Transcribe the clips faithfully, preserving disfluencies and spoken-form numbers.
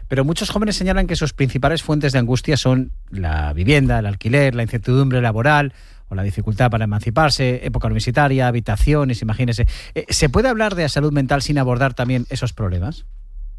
pero muchos jóvenes señalan que sus principales fuentes de angustia son la vivienda, el alquiler, la incertidumbre laboral o la dificultad para emanciparse, época universitaria, habitaciones, imagínese. ¿Se puede hablar de salud mental sin abordar también esos problemas?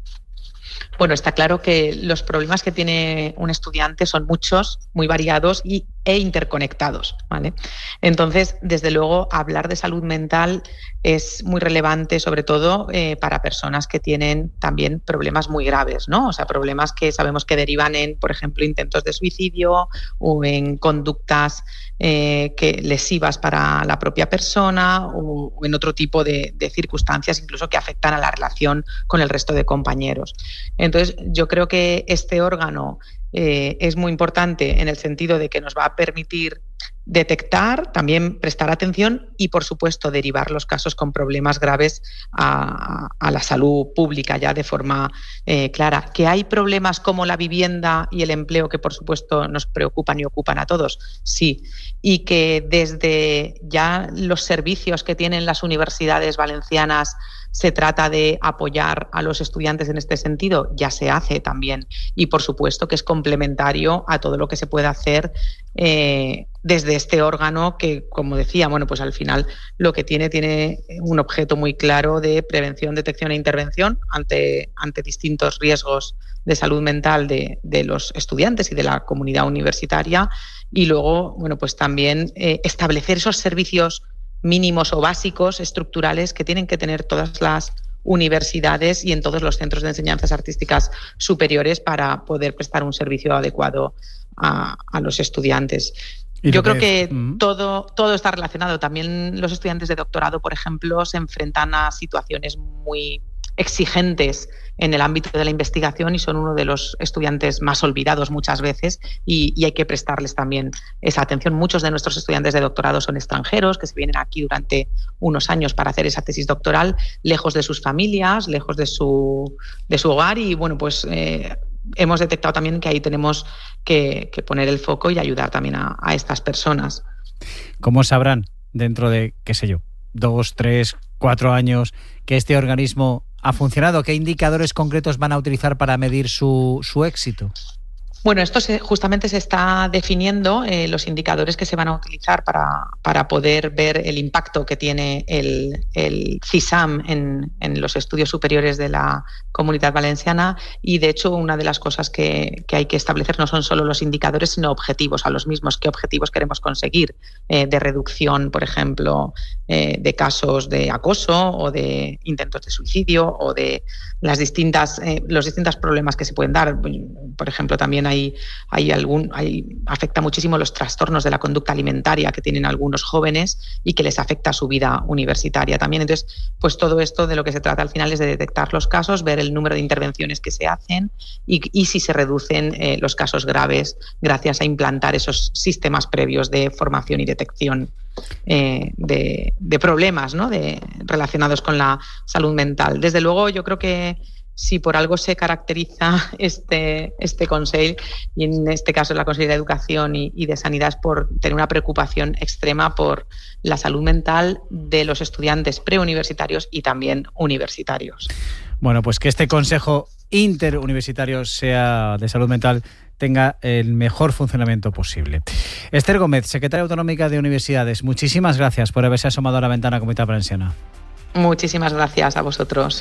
Bueno, está claro que los problemas que tiene un estudiante son muchos, muy variados y, e interconectados, ¿vale? Entonces, desde luego, hablar de salud mental es muy relevante, sobre todo eh, para personas que tienen también problemas muy graves, ¿no? O sea, problemas que sabemos que derivan en, por ejemplo, intentos de suicidio o en conductas eh, que lesivas para la propia persona o, o en otro tipo de, de circunstancias, incluso que afectan a la relación con el resto de compañeros. Entonces, yo creo que este órgano eh, es muy importante en el sentido de que nos va a permitir detectar, también prestar atención y, por supuesto, derivar los casos con problemas graves a, a la salud pública ya de forma eh, clara. ¿Que hay problemas como la vivienda y el empleo que, por supuesto, nos preocupan y ocupan a todos? Sí. Y que desde ya los servicios que tienen las universidades valencianas se trata de apoyar a los estudiantes en este sentido, ya se hace también. Y, por supuesto, que es complementario a todo lo que se puede hacer eh, desde este órgano que, como decía, bueno, pues al final lo que tiene, tiene un objeto muy claro de prevención, detección e intervención ante, ante distintos riesgos de salud mental de, de los estudiantes y de la comunidad universitaria. Y luego, bueno, pues también eh, establecer esos servicios mínimos o básicos, estructurales, que tienen que tener todas las universidades y en todos los centros de enseñanzas artísticas superiores para poder prestar un servicio adecuado a, a los estudiantes. Yo creo que mm. todo, todo está relacionado. También los estudiantes de doctorado, por ejemplo, se enfrentan a situaciones muy exigentes en el ámbito de la investigación y son uno de los estudiantes más olvidados muchas veces y, y hay que prestarles también esa atención. Muchos de nuestros estudiantes de doctorado son extranjeros que se vienen aquí durante unos años para hacer esa tesis doctoral, lejos de sus familias, lejos de su, de su hogar y bueno, pues eh, hemos detectado también que ahí tenemos que, que poner el foco y ayudar también a, a estas personas. ¿Cómo sabrán dentro de, qué sé yo, dos, tres, cuatro años que este organismo ha funcionado? ¿Qué indicadores concretos van a utilizar para medir su, su éxito? Bueno, esto se, justamente se está definiendo eh, los indicadores que se van a utilizar para, para poder ver el impacto que tiene el, el CISAM en, en los estudios superiores de la Comunidad Valenciana y, de hecho, una de las cosas que, que hay que establecer no son solo los indicadores, sino objetivos a los mismos. ¿Qué objetivos queremos conseguir eh, de reducción, por ejemplo, eh, de casos de acoso o de intentos de suicidio o de las distintas, eh, los distintos problemas que se pueden dar? Por ejemplo, también hay, hay algún, hay, afecta muchísimo los trastornos de la conducta alimentaria que tienen algunos jóvenes y que les afecta su vida universitaria también. Entonces, pues todo esto de lo que se trata al final es de detectar los casos, ver el número de intervenciones que se hacen y, y si se reducen eh, los casos graves gracias a implantar esos sistemas previos de formación y detección eh, de, de problemas, ¿no? de, relacionados con la salud mental. Desde luego, yo creo que si por algo se caracteriza este, este Consell, y en este caso la Consejería de Educación y, y de Sanidad, es por tener una preocupación extrema por la salud mental de los estudiantes preuniversitarios y también universitarios. Bueno, pues que este Consejo Interuniversitario sea de salud mental tenga el mejor funcionamiento posible. Esther Gómez, secretaria autonómica de Universidades, muchísimas gracias por haberse asomado a la ventana Comunitat Valenciana. Muchísimas gracias a vosotros.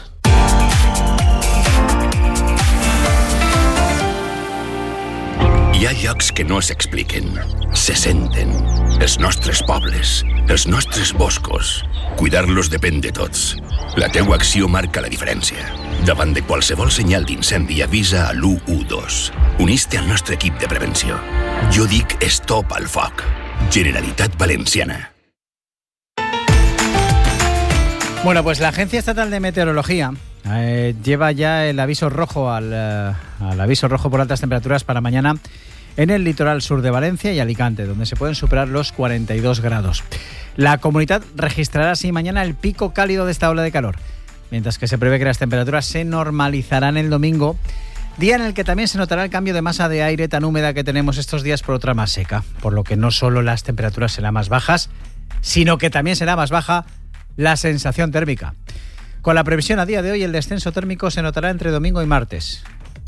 Hi ha llocs que no s'expliquen, se senten. Els nostres pobles, els nostres boscos. Cuidar-los depèn de tots. La teua acció marca la diferència. Davant de qualsevol senyal d'incendi, avisa a l'u u dos. Unís-te al nostre equip de prevenció. Jo dic stop al foc. Generalitat Valenciana. Bueno, pues la Agencia Estatal de Meteorología eh, lleva ya el aviso rojo al, eh, al aviso rojo por altas temperaturas para mañana en el litoral sur de Valencia y Alicante, donde se pueden superar los cuarenta y dos grados. La comunidad registrará así mañana el pico cálido de esta ola de calor, mientras que se prevé que las temperaturas se normalizarán el domingo, día en el que también se notará el cambio de masa de aire tan húmeda que tenemos estos días por otra más seca, por lo que no solo las temperaturas serán más bajas, sino que también será más baja la sensación térmica. Con la previsión a día de hoy, el descenso térmico se notará entre domingo y martes.